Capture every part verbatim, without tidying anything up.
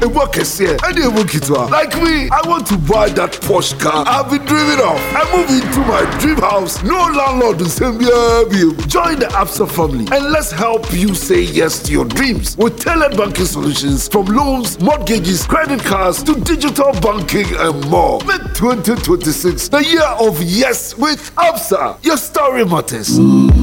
A work is here. Any book it was. Like me, I want to buy that Porsche car I've been dreaming of. I move into my dream house. No landlord to send me a bill. Join the Absa family and let's help you say yes to your dreams with tailored banking solutions from loans, mortgages, credit cards to digital banking and more. Make twenty twenty-six the year of yes with Absa. Your story matters.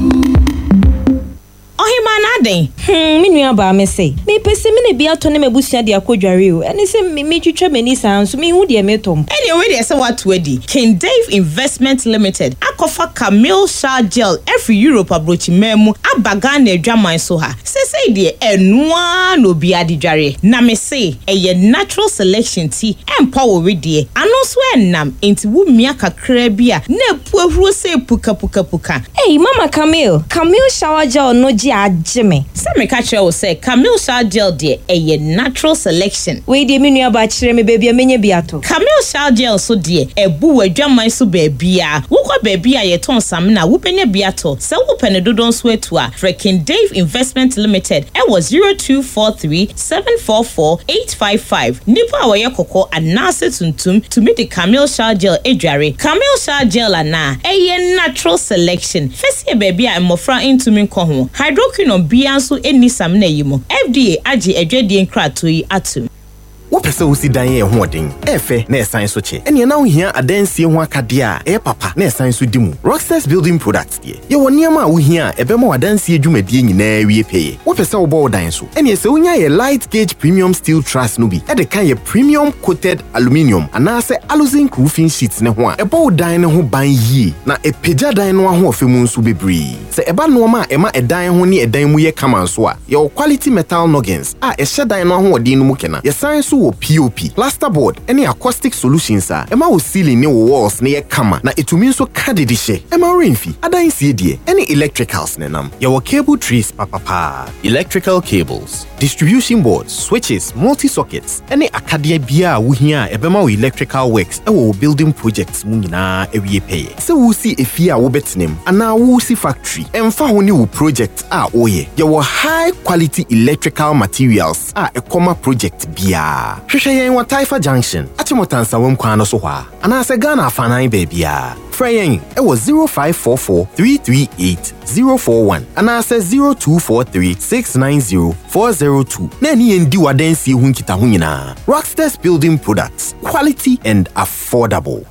Ohima na hmm me nua ba me say me pese me ne bia to ne mabusua de akodware o ene se me me twetwa mani san so me hu de me tom ene we de se what adi King Dave Investment Limited akofa Camille Shower Gel every Europe abrochi memu abaga na adwaman so ha se say de enua no bia de dware na me say eye natural selection tea empower we de ano so enam enti wu mia kakra bia na pu ahuro se puka puka puka hey mama Camille Camille Shower Gel no ajime se me ka kire wo say Camille Shower Gel de eye natural selection we de me nua ba kire me baby amenye biato Camille Shower Gel so de ebu wadwaman so baabia wo kwa baabia ye ton sam na wo penye biato se wo pene dodon so etu a King Dave Investment Limited e was zero two four three seven four four eight five five nipa awoye kokko anase tuntum to meet the Camille Shower Gel edware Camille Shower Gel ana eye natural selection fesi baabia emofra intumi nko ho hydroquinone bianso eni sam na yimo F D A agi edwedie nkrato yi atum wo pese wo si dan ye ho odin efe na esan so che ene na wo hia adansie ho akade a e papa na esan so dimu Rockstars Building Products de ye wo niam a wo hia ebema wadansie dwumadie nyina wie peye wo pese wo bo dan so ene se wonya ye light gauge premium steel truss no bi e de kan ye premium coated aluminium ana se aluzinc roofing sheets ne ho a e bo dan ne ho ban yie na epagya dan no ho ofemu nso bebre se eba no ma e ma edan ho ne edan mu ye kama so a ye quality metal noggins a e hye dan no ho odin no mu kena ye san so P O P, plasterboard, any acoustic solutions are. Emma will ceiling new walls near kama na etumi so kadidishe. Emma rainfi. Ada insi die. Any electricals nenam. Yawa cable trees papa pa. Electrical cables, distribution boards, switches, multi-sockets. Any akadia bia wuhia ebema wo electrical works ewo building projects mu nyina ewie peye. Se wo si efia wo betnem ana wo si factory. Emfa ho ni wo project a oye. Yawa high quality electrical materials a ekoma project bia. Hwehwe yen wa Taifa Junction Achimotansa wom kwa no so hwa ana se Ghana afanan baabia fra yen e was zero five four four three three eight zero four one ana se zero two four three six nine zero four zero two na ni endi wadansi hu nkita hu nyina Rockstars Building Products, quality and affordable.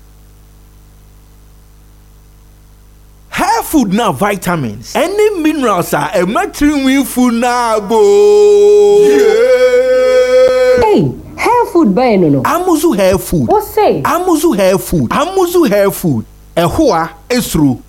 Hair food now vitamins any minerals are a matrimony food now bo yeah. Hey, hair food buy no no. Amuzu hair food. What say? Amuzu hair food. Amuzu hair food. Ehua esru